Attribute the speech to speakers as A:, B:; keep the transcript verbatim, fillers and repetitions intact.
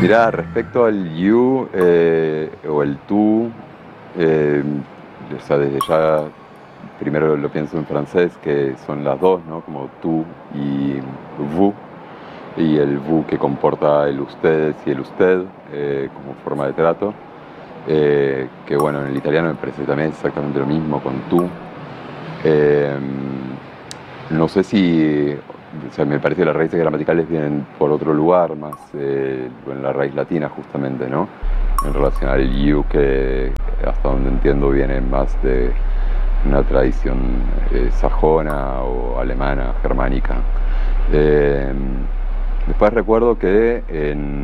A: Mirá, respecto al you eh, o el tú, eh, o sea, desde ya primero lo pienso en francés, que son las dos, ¿no? Como tú y vous, y el vous que comporta el ustedes y el usted eh, como forma de trato, eh, que bueno, en el italiano me parece también exactamente lo mismo con tú. Eh, no sé si, o sea, me parece que las raíces gramaticales vienen por otro lugar, más eh, en la raíz latina justamente, ¿no? En relación al you, que hasta donde entiendo viene más de una tradición eh, sajona o alemana, germánica. Eh, después recuerdo que en